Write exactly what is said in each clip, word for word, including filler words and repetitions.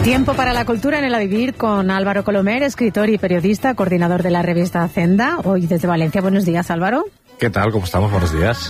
Tiempo para la cultura en el A Vivir con Álvaro Colomer, escritor y periodista, coordinador de la revista Hacenda. Hoy desde Valencia. Buenos días, Álvaro. ¿Qué tal? ¿Cómo estamos? Buenos días.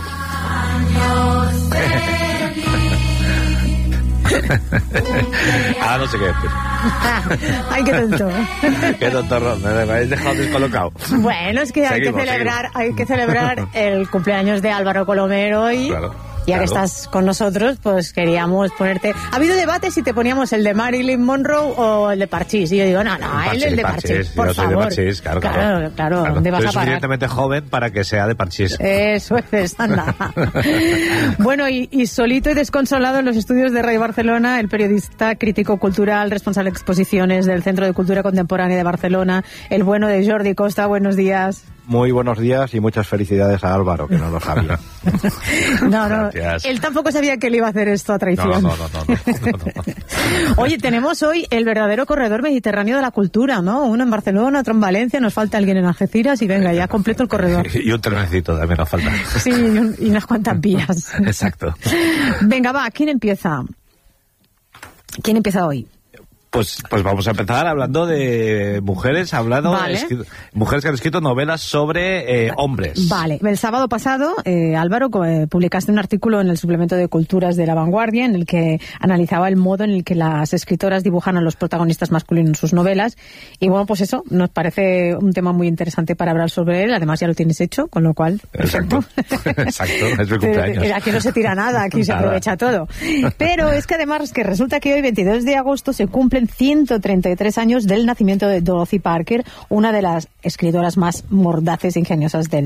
Ah, no sé qué decir. Ay, qué tonto. Qué tonto, me habéis dejado descolocado. Bueno, es que hay Seguimos, que celebrar, seguimos. hay que celebrar el cumpleaños de Álvaro Colomer hoy. Claro. Ya Claro. que estás con nosotros, pues queríamos ponerte... Ha habido debate si te poníamos el de Marilyn Monroe o el de Parchís. Y yo digo, no, no, él el de Parchís, por yo soy favor. de Parchís, claro, claro. Claro, claro, ¿dónde vas Soy a parar? suficientemente joven para que sea de Parchís. Eso es, anda. Bueno, y, y solito y desconsolado en los estudios de Radio Barcelona, el periodista crítico cultural, responsable de exposiciones del Centro de Cultura Contemporánea de Barcelona, el bueno de Jordi Costa. Buenos días. Muy buenos días y muchas felicidades a Álvaro, que no lo sabía. No, no, Gracias. él tampoco sabía que le iba a hacer esto a traición. No, no, no, no, no, no, no. Oye, tenemos hoy el verdadero corredor mediterráneo de la cultura, ¿no? Uno en Barcelona, otro en Valencia, nos falta alguien en Algeciras y venga, ya completo el corredor. Y un trenecito también nos falta. Sí, y, un- y unas cuantas vías. Exacto. Venga, va, ¿quién empieza? ¿Quién empieza hoy? Pues, pues vamos a empezar hablando de mujeres, hablando Vale. escri- mujeres que han escrito novelas sobre eh, hombres. Vale, el sábado pasado, eh, Álvaro, co- eh, publicaste un artículo en el suplemento de Culturas de La Vanguardia en el que analizaba el modo en el que las escritoras dibujan a los protagonistas masculinos en sus novelas. Y bueno, pues eso, nos parece un tema muy interesante para hablar sobre él. Además, ya lo tienes hecho, con lo cual... Exacto. Exacto, es mi cumpleaños. Eh, Aquí no se tira nada, aquí se Nada. aprovecha todo. Pero es que además que resulta que hoy, veintidós de agosto, se cumplen ciento treinta y tres años del nacimiento de Dorothy Parker, una de las escritoras más mordaces e ingeniosas del